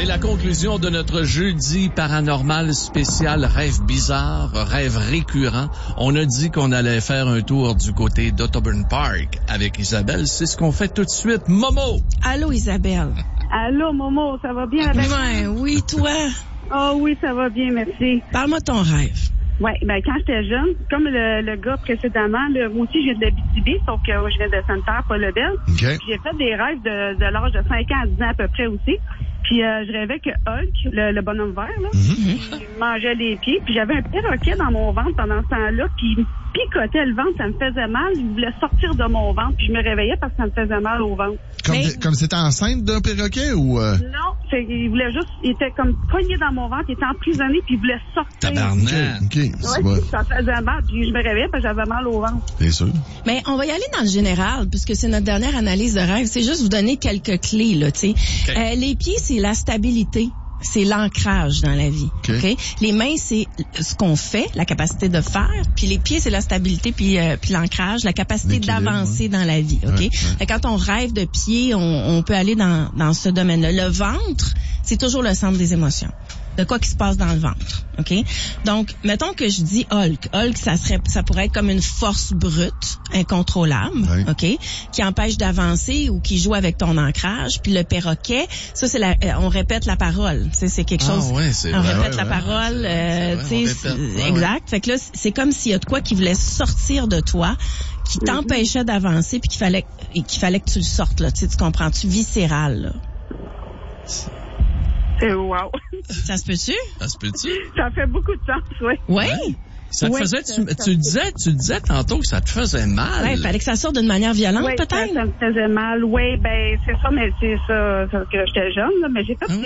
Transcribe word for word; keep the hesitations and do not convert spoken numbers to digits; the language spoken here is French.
C'est la conclusion de notre jeudi paranormal spécial rêve bizarre, rêve récurrent. On a dit qu'on allait faire un tour du côté d'Otterburn Park avec Isabelle. C'est ce qu'on fait tout de suite. Momo! Allô, Isabelle. Allô, Momo, ça va bien avec Ouais, oui, toi? Ah oh, oui, ça va bien, merci. Parle-moi de ton rêve. Oui, ben quand j'étais jeune, comme le, le gars précédemment, là, moi aussi, je viens de l'Abitibi, sauf que moi, je viens de Sainte-Terre, pas le Bel. Okay. J'ai fait des rêves de, de l'âge de cinq ans à dix ans à peu près aussi. Puis euh, je rêvais que Hulk, le, le bonhomme vert, là, Mm-hmm. il mangeait les pieds. Puis j'avais un perroquet dans mon ventre pendant ce temps-là, puis il me picotait le ventre, ça me faisait mal. Il voulait sortir de mon ventre, puis je me réveillais parce que ça me faisait mal au ventre. Comme, Mais... t- comme c'était enceinte d'un perroquet ou... Euh... Non, c'est, il voulait juste, il était comme pogné dans mon ventre, il était emprisonné, puis il voulait sortir. Tabarnak! OK, c'est Ouais, bon. ça faisait mal, puis je me réveillais parce que j'avais mal au ventre. C'est sûr. Mais on va y aller dans le général, puisque c'est notre dernière analyse de rêve. C'est juste vous donner quelques clés, là, tu sais. Okay. Euh, les pieds, c'est la stabilité. C'est l'ancrage dans la vie. Okay. Okay? Les mains, c'est ce qu'on fait, la capacité de faire. Puis les pieds, c'est la stabilité, puis, euh, puis l'ancrage, la capacité L'équilibre, d'avancer ouais. dans la vie. Ok. Ouais, ouais. Fait que quand on rêve de pieds, on, on peut aller dans, dans ce domaine-là. Le ventre, c'est toujours le centre des émotions. De quoi qui se passe dans le ventre. OK? Donc, mettons que je dis Hulk. Hulk, ça serait, ça pourrait être comme une force brute, incontrôlable, Oui. OK? Qui empêche d'avancer ou qui joue avec ton ancrage. Puis le perroquet, ça, c'est la, euh, on répète la parole. Tu sais, c'est quelque Ah chose. ouais, c'est on vrai, répète ouais, la ouais. parole, euh, C'est tu vrai, sais, on répète. c'est- Ouais, exact. Fait que là, c'est comme s'il y a de quoi qui voulait sortir de toi, qui t'empêchait d'avancer, puis qu'il fallait, qu'il fallait que tu le sortes, là. Tu sais, tu comprends-tu? Viscéral, là. C'est wow. Ça se peut-tu? Ça se peut-tu? Ça fait beaucoup de sens, oui. Oui. Ouais. Ça te Ouais, faisait, ça- tu, ça- tu disais, tu disais tantôt que ça te faisait mal. Ouais, il fallait que ça sorte d'une manière violente, Oui, ça, peut-être? ça me faisait mal. Oui, ben c'est ça, mais c'est ça, ça que j'étais jeune, là, mais j'ai fait Ah oui?